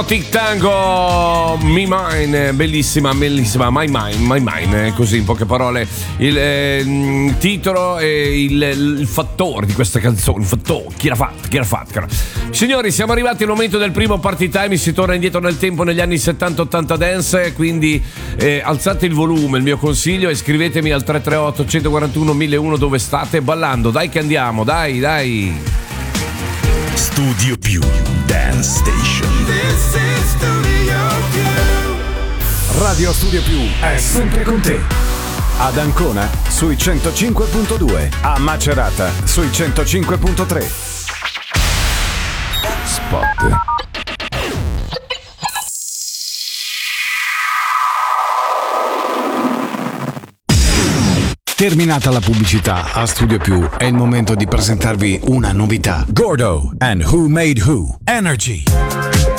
Hypnotic Tango, Me Mine, bellissima, My Mine, così in poche parole il titolo e il fattore di questa canzone, chi l'ha fatta. Signori, siamo arrivati al momento del primo party time, si torna indietro nel tempo negli anni 70-80 dance, quindi alzate il volume, il mio consiglio, e scrivetemi al 338 141 1001 dove state ballando, dai che andiamo, dai. Studio Più Dance Station. This is Studio Più. Radio Studio Più è sempre con te. Ad Ancona sui 105.2, a Macerata sui 105.3. Spot. Terminata la pubblicità, a Studio Più è il momento di presentarvi una novità. Gordo and Who Made Who. Energy.